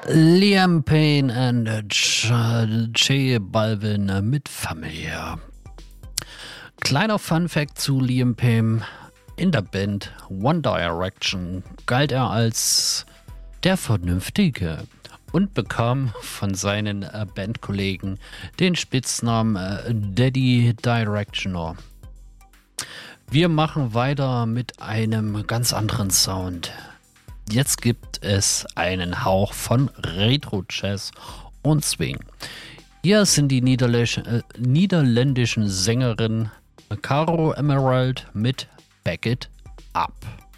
Liam Payne and J Balvin mit Familie. Kleiner Funfact zu Liam Payne. In der Band One Direction galt er als der Vernünftige und bekam von seinen Bandkollegen den Spitznamen Daddy Directioner. Wir machen weiter mit einem ganz anderen Sound. Jetzt gibt es einen Hauch von Retro-Jazz und Swing. Hier sind die niederländischen Sängerinnen Caro Emerald mit Back It Up.